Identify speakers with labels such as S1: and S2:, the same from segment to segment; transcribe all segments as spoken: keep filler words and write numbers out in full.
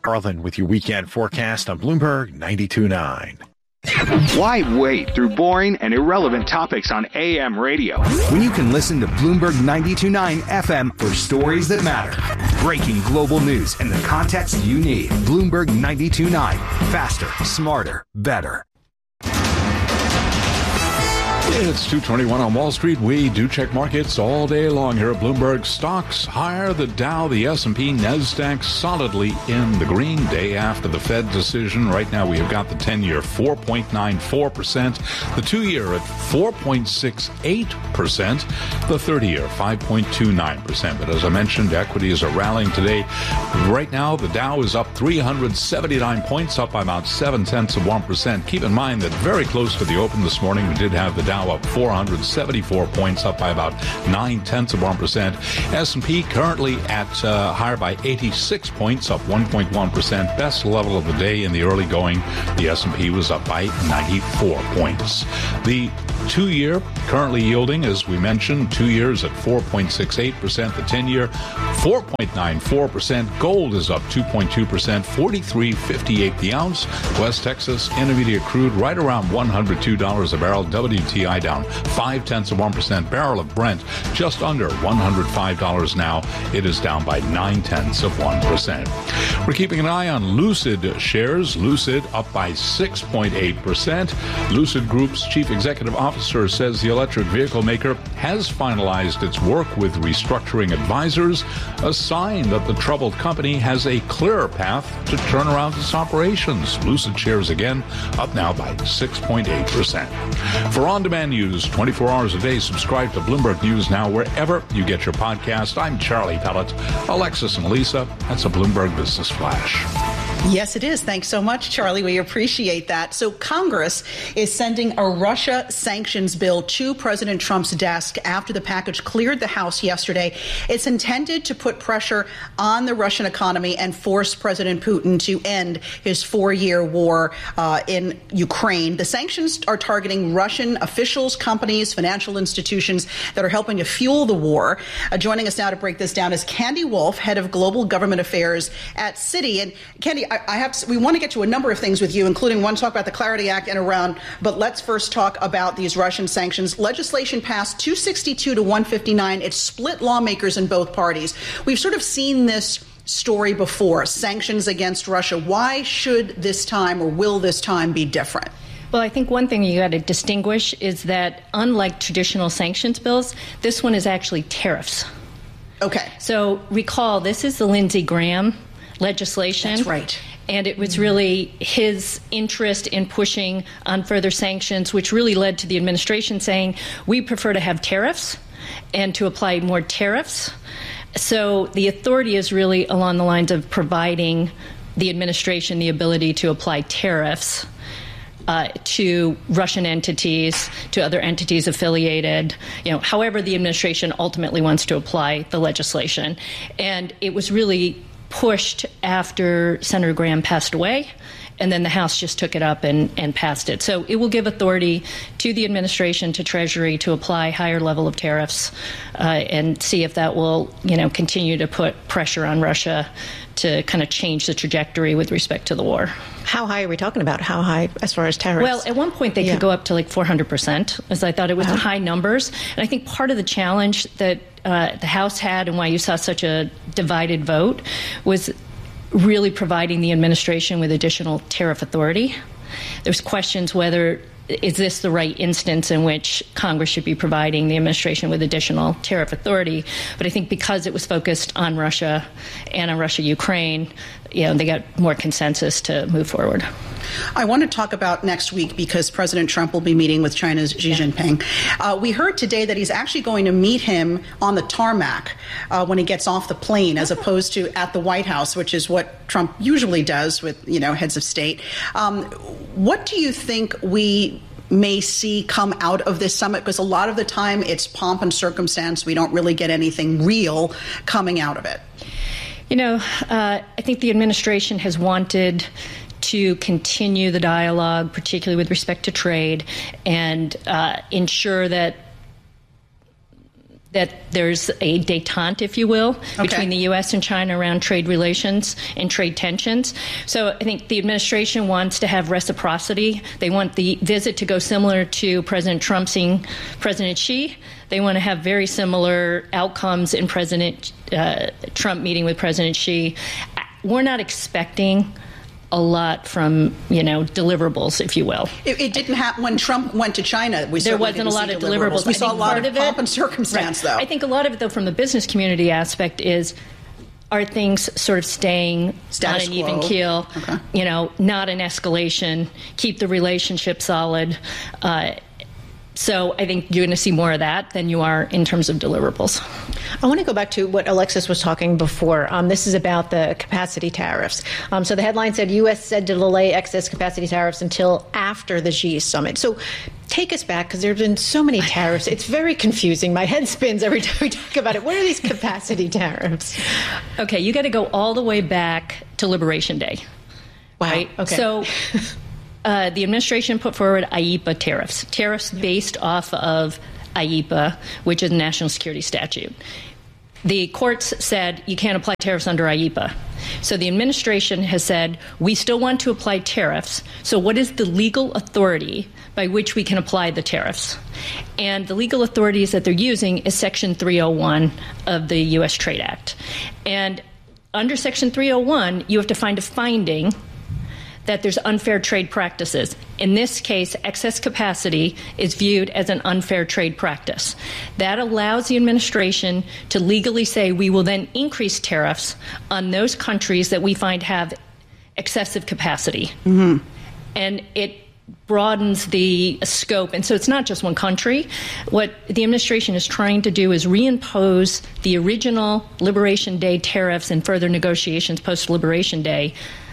S1: Garland with your weekend forecast on Bloomberg ninety-two point nine.
S2: Why wade through boring and irrelevant topics on A M radio
S3: when you can listen to Bloomberg ninety-two point nine F M for stories that matter? Breaking global news and the context you need. Bloomberg ninety-two point nine. Faster, smarter, better.
S4: It's two twenty-one on Wall Street. We do check markets all day long here at Bloomberg. Stocks higher, the Dow, the S and P, NASDAQ solidly in the green day after the Fed decision. Right now we have got the ten-year four point nine four percent, the two-year at four point six eight percent, the thirty-year five point two nine percent. But as I mentioned, equities are rallying today. Right now the Dow is up three hundred seventy-nine points, up by about seven-tenths of one percent. Keep in mind that very close to the open this morning, we did have the Dow up four hundred seventy-four points, up by about nine-tenths of one percent. S and P currently at uh, higher by eighty-six points, up one point one percent. Best level of the day in the early going. The S and P was up by ninety-four points. The two-year currently yielding, as we mentioned, two years at four point six eight percent. The ten-year, four point nine four percent. Gold is up two point two percent, forty-three fifty-eight the ounce. West Texas Intermediate crude right around one hundred two dollars a barrel. W T I down five-tenths of one percent. Barrel of Brent just under one hundred five dollars now. It is down by nine-tenths of one percent. We're keeping an eye on Lucid shares. Lucid up by six point eight percent. Lucid Group's chief executive officer says the electric vehicle maker has finalized its work with restructuring advisors, a sign that the troubled company has a clearer path to turn around its operations. Lucid shares again up now by six point eight percent. For on-demand news twenty-four hours a day, subscribe to Bloomberg News Now wherever you get your podcast. I'm Charlie Pellet. Alexis and Lisa, that's a Bloomberg Business Flash.
S5: Yes, it is. Thanks so much, Charlie. We appreciate that. So Congress is sending a Russia sanctions bill to President Trump's desk after the package cleared the House yesterday. It's intended to put pressure on the Russian economy and force President Putin to end his four-year war uh, in Ukraine. The sanctions are targeting Russian officials, companies, financial institutions that are helping to fuel the war. Uh, joining us now to break this down is Candy Wolf, head of global government affairs at Citi. And Candy, I I have to, we want to get to a number of things with you, including one talk about the Clarity Act and around, but let's first talk about these Russian sanctions. Legislation passed two sixty-two to one fifty-nine. It split lawmakers in both parties. We've sort of seen this story before, sanctions against Russia. Why should this time, or will this time, be different?
S6: Well, I think one thing you got to distinguish is that unlike traditional sanctions bills, this one is actually tariffs.
S5: Okay.
S6: So recall, this is the Lindsey Graham legislation.
S5: That's right.
S6: And it was really his interest in pushing on further sanctions, which really led to the administration saying, we prefer to have tariffs and to apply more tariffs. So the authority is really along the lines of providing the administration the ability to apply tariffs Uh, to Russian entities, to other entities affiliated, you know, however the administration ultimately wants to apply the legislation. And it was really pushed after Senator Graham passed away, and then the House just took it up and, and passed it. So it will give authority to the administration, to Treasury, to apply higher level of tariffs uh, and see if that will, you know, continue to put pressure on Russia to kind of change the trajectory with respect to the war.
S7: How high are we talking about? How high as far as tariffs?
S6: Well, at one point they yeah. could go up to like four hundred percent, as I thought it was uh-huh. high numbers. And I think part of the challenge that uh, the House had and why you saw such a divided vote was really providing the administration with additional tariff authority. There's questions whether is this the right instance in which Congress should be providing the administration with additional tariff authority? But I think because it was focused on Russia and on Russia-Ukraine, you know, they got more consensus to move forward.
S5: I want to talk about next week because President Trump will be meeting with China's Xi Jinping. Uh, we heard today that he's actually going to meet him on the tarmac uh, when he gets off the plane, as opposed to at the White House, which is what Trump usually does with, you know, heads of state. Um, what do you think we may see come out of this summit? Because a lot of the time it's pomp and circumstance. We don't really get anything real coming out of it.
S6: You know, uh, I think the administration has wanted to continue the dialogue, particularly with respect to trade, and uh, ensure that that there's a détente, if you will, okay. between the U S and China around trade relations and trade tensions. So I think the administration wants to have reciprocity. They want the visit to go similar to President Trump seeing President Xi. They want to have very similar outcomes in President uh, Trump meeting with President Xi. We're not expecting a lot from, you know, deliverables, if you will.
S5: It, it didn't happen when Trump went to China. We
S6: there wasn't a lot of deliverables. deliverables.
S5: We I saw a lot of,
S6: of
S5: pomp
S6: it,
S5: and circumstance,
S6: right.
S5: though.
S6: I think a lot of it, though, from the business community aspect is, are things sort of staying
S5: Status
S6: on an
S5: quo.
S6: even keel,
S5: okay.
S6: you know, not an escalation, keep the relationship solid. Uh, So I think you're going to see more of that than you are in terms of deliverables.
S7: I want to go back to what Alexis was talking before. Um, this is about the capacity tariffs. Um, so the headline said U S said to delay excess capacity tariffs until after the Xi summit. So take us back, because there have been so many tariffs. It's very confusing. My head spins every time we talk about it. What are these capacity tariffs?
S6: Okay, you got to go all the way back to Liberation Day.
S7: Wow.
S6: Right?
S7: Okay.
S6: So uh, the administration put forward I E P A tariffs, tariffs based off of I E P A, which is a national security statute. The courts said you can't apply tariffs under I E P A. So the administration has said we still want to apply tariffs. So what is the legal authority by which we can apply the tariffs? And the legal authorities that they're using is Section three oh one of the U S Trade Act. And under Section three oh one, you have to find a finding that there's unfair trade practices. In this case, excess capacity is viewed as an unfair trade practice. That allows the administration to legally say we will then increase tariffs on those countries that we find have excessive capacity. Mm-hmm. And it broadens the scope. And so it's not just one country. What the administration is trying to do is reimpose the original Liberation Day tariffs and further negotiations post-Liberation Day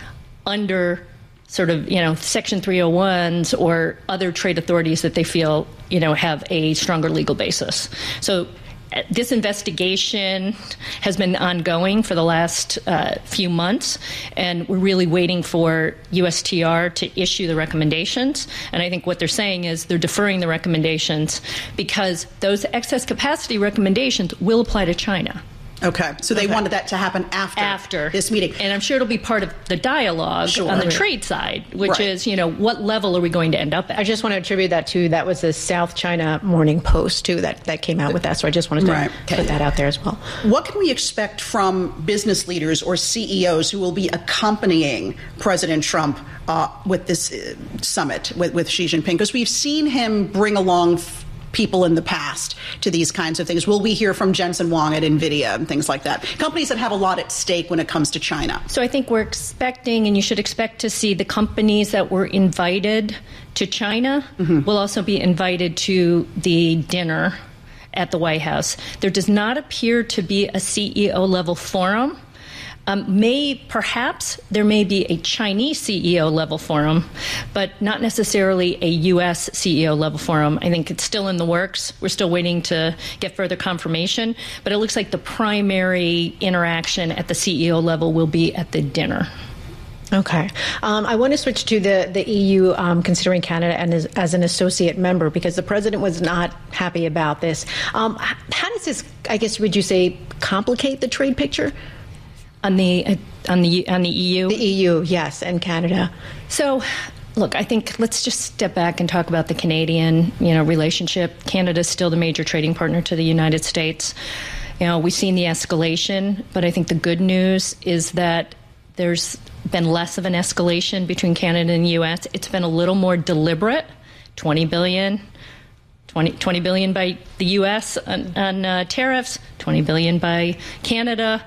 S6: under sort of, you know, Section three oh ones or other trade authorities that they feel, you know, have a stronger legal basis. So uh, this investigation has been ongoing for the last uh, few months, and we're really waiting for U S T R to issue the recommendations. And I think what they're saying is they're deferring the recommendations because those excess capacity recommendations will apply to China.
S5: Okay, so they
S6: okay.
S5: wanted that to happen after,
S6: after
S5: this meeting.
S6: And I'm sure it'll be part of the dialogue
S5: sure.
S6: on the trade side, which
S5: right.
S6: is, you know, what level are we going to end up at?
S7: I just want to attribute that to, that was the South China Morning Post, too, that, that came out with that. So I just wanted to
S5: right.
S7: put okay. that out there as well.
S5: What can we expect from business leaders or C E Os who will be accompanying President Trump uh, with this uh, summit with, with Xi Jinping? Because we've seen him bring along f- people in the past to these kinds of things. Will we hear from Jensen Huang at NVIDIA and things like that? Companies that have a lot at stake when it comes to China.
S6: So I think we're expecting, and you should expect to see the companies that were invited to China mm-hmm. will also be invited to the dinner at the White House. There does not appear to be a C E O level forum. Um, may perhaps there may be a Chinese C E O level forum, but not necessarily a U S C E O level forum. I think it's still in the works. We're still waiting to get further confirmation, but it looks like the primary interaction at the C E O level will be at the dinner.
S7: Okay. Um, I want to switch to the, the E U um, considering Canada and as, as an associate member, because the president was not happy about this. Um, how does this, I guess, would you say, complicate the trade picture?
S6: On the uh, on the on the E U?
S7: The E U, yes, and Canada.
S6: So, look, I think let's just step back and talk about the Canadian, you know, relationship. Canada is still the major trading partner to the United States. You know, we've seen the escalation, but I think the good news is that there's been less of an escalation between Canada and the U S. It's been a little more deliberate. twenty billion twenty, twenty billion by the U S on, on uh, tariffs, twenty billion by Canada.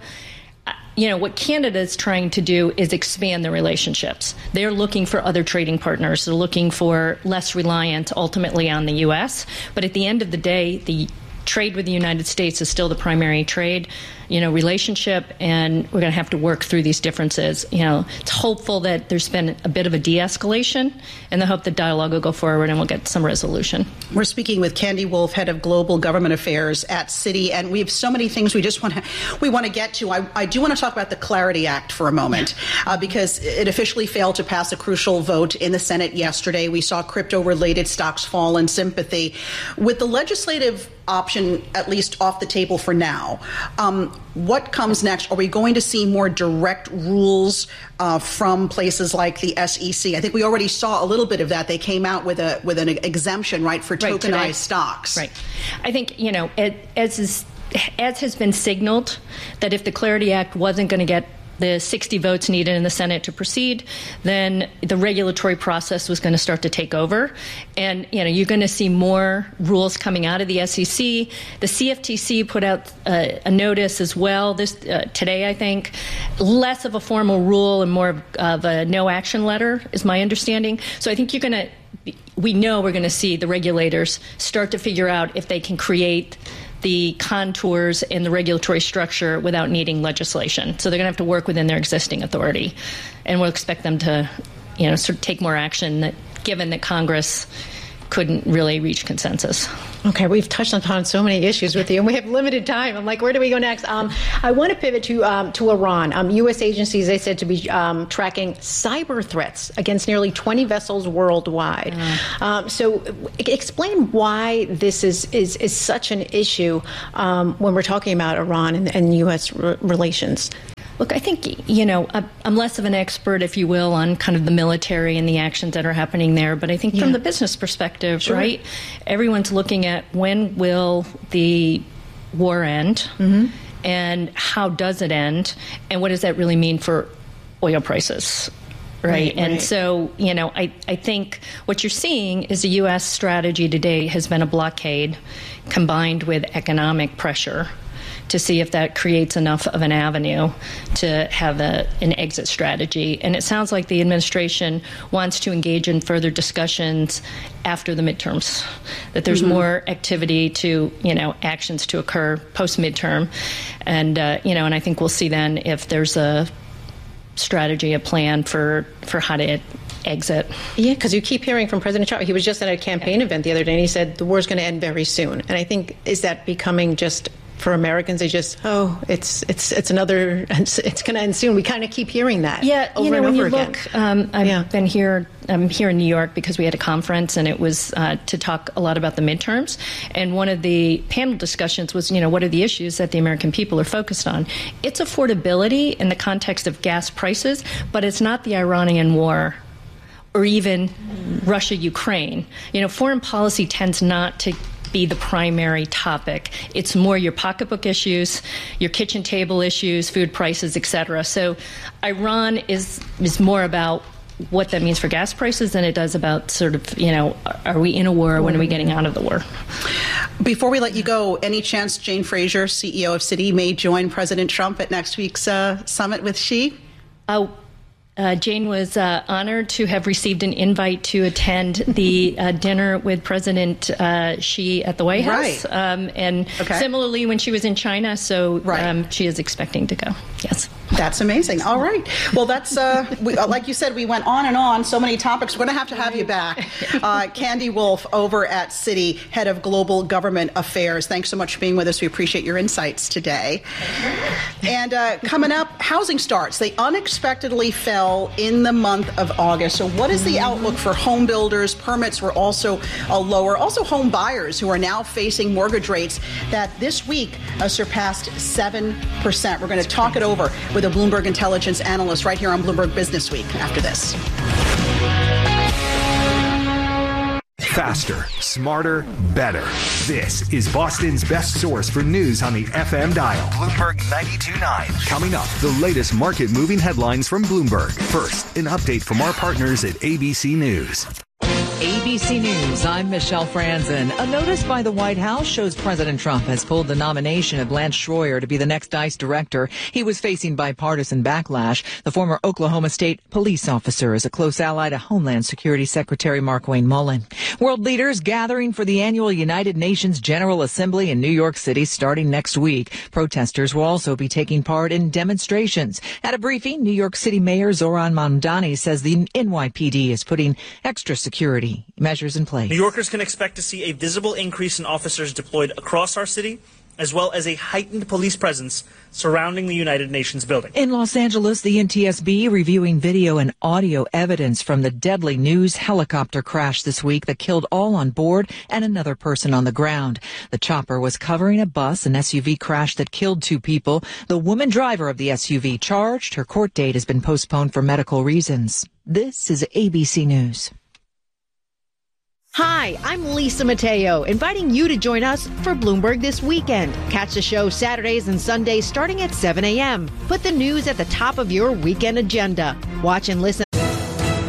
S6: You know, what Canada is trying to do is expand the relationships. They're looking for other trading partners. They're looking for less reliance ultimately on the U S. But at the end of the day, the trade with the United States is still the primary trade, you know, relationship, and we're going to have to work through these differences. You know, it's hopeful that there's been a bit of a de-escalation, and the hope that dialogue will go forward and we'll get some resolution.
S5: We're speaking with Candy Wolf, head of global government affairs at Citi, and we have so many things we just want to we want to get to. I, I do want to talk about the Clarity Act for a moment, uh, because it officially failed to pass a crucial vote in the Senate yesterday. We saw crypto-related stocks fall in sympathy with the legislative option at least off the table for now. Um, what comes next? Are we going to see more direct rules uh, from places like the S E C? I think we already saw a little bit of that. They came out with a with an exemption, right, for
S6: right,
S5: tokenized
S6: today.
S5: stocks.
S6: Right. I think, you know, it, as is, as has been signaled, that if the Clarity Act wasn't going to get the sixty votes needed in the Senate to proceed, then the regulatory process was going to start to take over. And, you know, you're going to see more rules coming out of the S E C. The C F T C put out uh, a notice as well this uh, today, I think. Less of a formal rule and more of, of a no action letter is my understanding. So I think you're going to, we know we're going to see the regulators start to figure out if they can create the contours and the regulatory structure without needing legislation. So they're going to have to work within their existing authority. And we'll expect them to, you know, sort of take more action that, given that Congress couldn't really reach consensus.
S7: Okay, we've touched upon so many issues with you, and we have limited time. I'm like, where do we go next? Um, I want to pivot to um, to Iran. Um, U S agencies, they said to be um, tracking cyber threats against nearly twenty vessels worldwide. Mm. Um, so explain why this is, is, is such an issue um, when we're talking about Iran and, and U S re- relations.
S6: Look, I think, you know, I'm less of an expert, if you will, on kind of the military and the actions that are happening there. But I think yeah. from the business perspective, sure. right, everyone's looking at when will the war end mm-hmm. and how does it end and what does that really mean for oil prices? Right. right and right. so, you know, I, I think what you're seeing is the U S strategy today has been a blockade combined with economic pressure to see if that creates enough of an avenue to have a, an exit strategy. And it sounds like the administration wants to engage in further discussions after the midterms, that there's mm-hmm. more activity to, you know, actions to occur post-midterm. And, uh, you know, and I think we'll see then if there's a strategy, a plan for, for how to exit.
S7: Yeah, because you keep hearing from President Trump. He was just at a campaign event the other day, and he said the war's going to end very soon. And I think, is that becoming just, for Americans, they just, oh, it's it's it's another, it's, it's going to end soon. We kind of keep hearing that.
S6: Yeah,
S7: over
S6: you know,
S7: and
S6: when
S7: over
S6: you
S7: again.
S6: look, um, I've
S7: yeah.
S6: been here, I'm here in New York because we had a conference, and it was uh, to talk a lot about the midterms. And one of the panel discussions was, you know, what are the issues that the American people are focused on? It's affordability in the context of gas prices, but it's not the Iranian war or even Russia-Ukraine. You know, foreign policy tends not to be the primary topic. It's more your pocketbook issues, your kitchen table issues, food prices, et cetera. So Iran is is more about what that means for gas prices than it does about sort of, you know, are we in a war? When are we getting out of the war?
S5: Before we let you go, any chance Jane Fraser, C E O of Citi, may join President Trump at next week's uh, summit with Xi?
S6: Oh, Uh, Jane was uh, honored to have received an invite to attend the uh, dinner with President uh, Xi at the White House.
S5: Right.
S6: Um, and
S5: okay.
S6: similarly, when she was in China, so
S5: right.
S6: um, she is expecting to go. Yes.
S5: That's amazing. All right. Well, that's, uh, we, uh, like you said, we went on and on, so many topics. We're going to have to have you back. Uh, Candy Wolf over at Citi, Head of Global Government Affairs. Thanks so much for being with us. We appreciate your insights today. And uh, coming up, housing starts. They unexpectedly fell in the month of August. So what is the outlook for home builders? Permits were also uh, lower. Also home buyers who are now facing mortgage rates that this week uh, surpassed seven percent. We're going to talk it over with a Bloomberg Intelligence analyst right here on Bloomberg Business Week after this.
S3: Faster, smarter, better. This is Boston's best source for news on the F M dial. Bloomberg ninety-two point nine. Coming up, the latest market-moving headlines from Bloomberg. First, an update from our partners at A B C News.
S8: A B C News, I'm Michelle Franzen. A notice by the White House shows President Trump has pulled the nomination of Lance Schroyer to be the next ICE director. He was facing bipartisan backlash. The former Oklahoma State police officer is a close ally to Homeland Security Secretary Markwayne Mullin. World leaders gathering for the annual United Nations General Assembly in New York City starting next week. Protesters will also be taking part in demonstrations. At a briefing, New York City Mayor Zohran Mamdani says the N Y P D is putting extra security measures in place.
S9: New Yorkers can expect to see a visible increase in officers deployed across our city as well as a heightened police presence surrounding the United Nations building.
S8: In Los Angeles, the N T S B reviewing video and audio evidence from the deadly news helicopter crash this week that killed all on board and another person on the ground. The chopper was covering a bus, an S U V crash that killed two people. The woman driver of the S U V charged. Her court date has been postponed for medical reasons. This is A B C News.
S10: Hi, I'm Lisa Mateo, inviting you to join us for Bloomberg This Weekend. Catch the show Saturdays and Sundays starting at seven a.m. Put the news at the top of your weekend agenda. Watch and listen